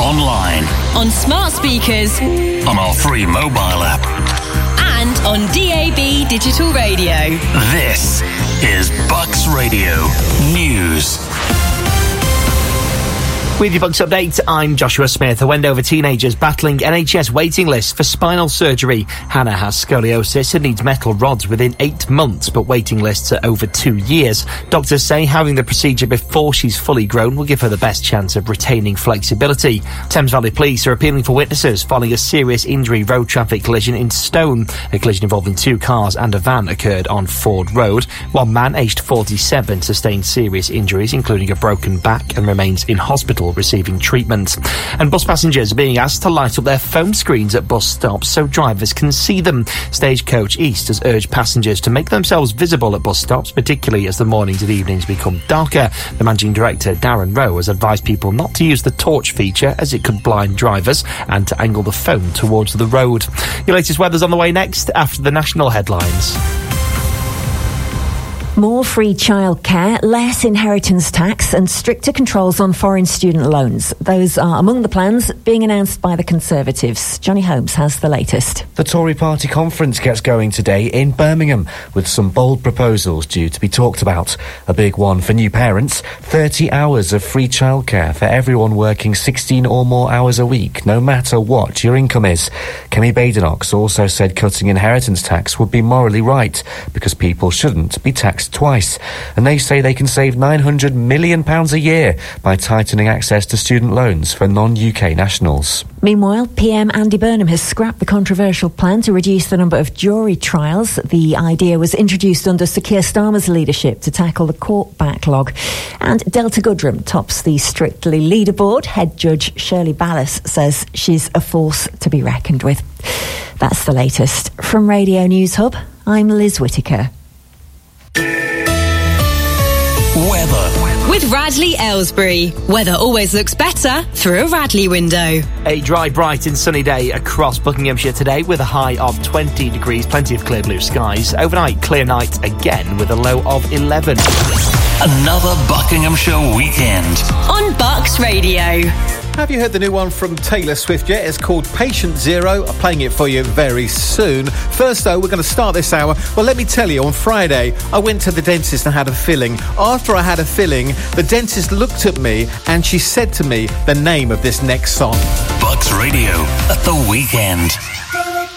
online, on smart speakers, on our free mobile app, and on DAB digital radio. This is Bucks Radio News. With your Bucks update, I'm Joshua Smith. A Wendover teenager's battling NHS waiting lists for spinal surgery. Hannah has scoliosis and needs metal rods within 8 months, but waiting lists are over 2 years. Doctors say having the procedure before she's fully grown will give her the best chance of retaining flexibility. Thames Valley Police are appealing for witnesses following a serious injury road traffic collision in Stone. A collision involving 2 cars and a van occurred on Ford Road. One man, aged 47, sustained serious injuries, including a broken back, and remains in hospital receiving treatment. And bus passengers are being asked to light up their phone screens at bus stops so drivers can see them. Stagecoach East has urged passengers to make themselves visible at bus stops, particularly as the mornings and evenings become darker. The managing director, Darren Rowe, has advised people not to use the torch feature as it could blind drivers, and to angle the phone towards the road. Your latest weather's on the way next, after the national headlines. More free childcare, less inheritance tax and stricter controls on foreign student loans. Those are among the plans being announced by the Conservatives. Johnny Holmes has the latest. The Tory party conference gets going today in Birmingham, with some bold proposals due to be talked about. A big one for new parents: 30 hours of free childcare for everyone working 16 or more hours a week, no matter what your income is. Kemi Badenoch also said cutting inheritance tax would be morally right, because people shouldn't be taxed twice. And they say they can save £900 million a year by tightening access to student loans for non-UK nationals. Meanwhile, PM Andy Burnham has scrapped the controversial plan to reduce the number of jury trials. The idea was introduced under Sir Keir Starmer's leadership to tackle the court backlog. And Delta Goodrem tops the Strictly leaderboard. Head judge Shirley Ballas says she's a force to be reckoned with. That's the latest. From Radio News Hub, I'm Liz Whittaker. Weather. With Radley Aylesbury, weather always looks better through a Radley window. A dry, bright and sunny day across Buckinghamshire today with a high of 20 degrees, plenty of clear blue skies. Overnight, clear night again with a low of 11. Another Buckinghamshire weekend. On Bucks Radio. Have you heard the new one from Taylor Swift yet? It's called Patient Zero. I'm playing it for you very soon. First, though, we're going to start this hour. Well, let me tell you, on Friday, I went to the dentist and had a filling. After I had a filling, the dentist looked at me and she said to me the name of this next song. Bucks Radio at the weekend.